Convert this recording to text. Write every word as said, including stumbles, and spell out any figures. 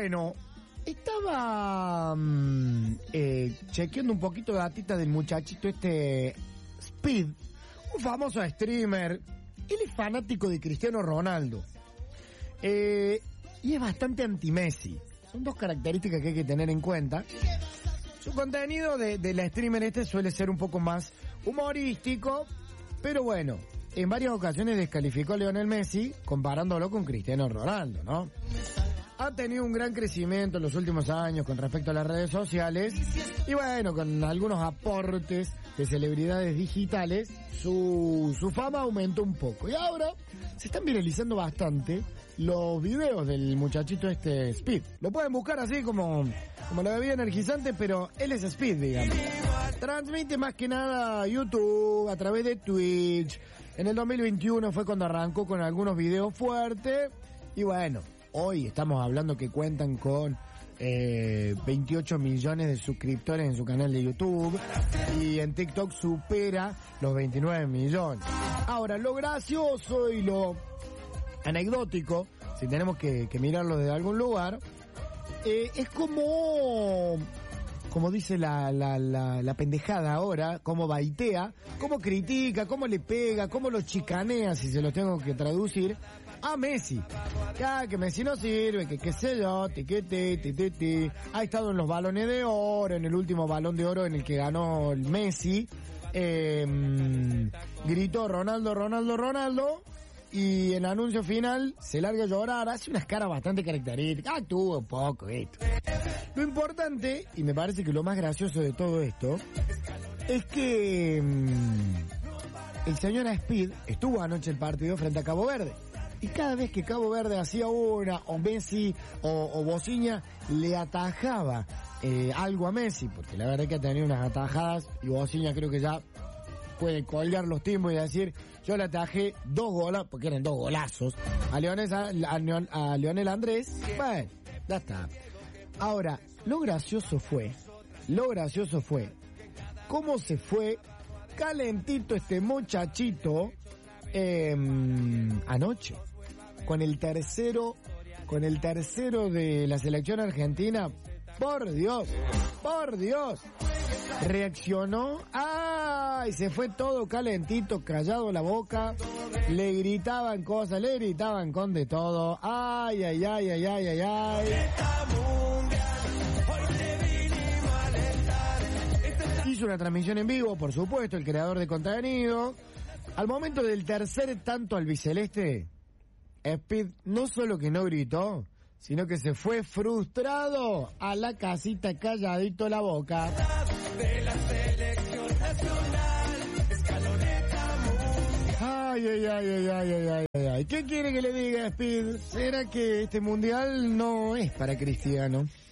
Bueno, estaba mmm, eh, chequeando un poquito de datita del muchachito este Speed, un famoso streamer. Él es fanático de Cristiano Ronaldo. Eh, y es bastante anti-Messi. Son dos características que hay que tener en cuenta. Su contenido de, de la streamer este suele ser un poco más humorístico, pero bueno, en varias ocasiones descalificó a Lionel Messi comparándolo con Cristiano Ronaldo, ¿no? Ha tenido un gran crecimiento en los últimos años con respecto a las redes sociales y bueno, con algunos aportes de celebridades digitales, su, su fama aumentó un poco. Y ahora se están viralizando bastante los videos del muchachito este Speed. Lo pueden buscar así como, como la bebida energizante, pero él es Speed, digamos. Transmite más que nada YouTube, a través de Twitch. En el dos mil veintiuno fue cuando arrancó con algunos videos fuertes. Y bueno, hoy estamos hablando que cuentan con eh, veintiocho millones de suscriptores en su canal de YouTube. Y en TikTok supera los veintinueve millones. Ahora, lo gracioso y lo anecdótico, si tenemos que, que mirarlo desde algún lugar, eh, es como, como dice la, la, la, la pendejada ahora, como baitea, como critica, cómo le pega, cómo lo chicanea, si se lo tengo que traducir, a Messi. Ya, que Messi no sirve, que qué sé yo, ti, ti, ti, ti, ti. Ha estado en los balones de oro, en el último balón de oro en el que ganó el Messi, eh, gritó Ronaldo, Ronaldo, Ronaldo, y en el anuncio final se larga a llorar, hace unas caras bastante características, actúa un poco esto. Lo importante, y me parece que lo más gracioso de todo esto, es que mmm, el señor Speed estuvo anoche el partido frente a Cabo Verde. Y cada vez que Cabo Verde hacía una, o Messi, o, o Bociña, le atajaba eh, algo a Messi, porque la verdad es que ha tenido unas atajadas, y Bociña creo que ya puede colgar los timbos y decir, yo le atajé dos golas, porque eran dos golazos, a Leonel, a, a, a Leonel Andrés. Bueno, ya está. Ahora, lo gracioso fue, lo gracioso fue, cómo se fue calentito este muchachito eh, anoche, con el tercero, con el tercero de la selección argentina. Por Dios, por Dios. Reaccionó, ¡ay! Se fue todo calentito, callado la boca, le gritaban cosas, le gritaban con de todo, ¡ay, ay, ay, ay, ay, ay, ay! Hizo una transmisión en vivo, por supuesto, el creador de contenido. Al momento del tercer tanto albiceleste, Speed no solo que no gritó, sino que se fue frustrado a la casita calladito la boca. De la selección nacional, escaloneta mundial. Ay, ay, ay, ay, ay, ay, ay, ay. ¿Qué quiere que le diga, Speed? ¿Será que este mundial no es para Cristiano?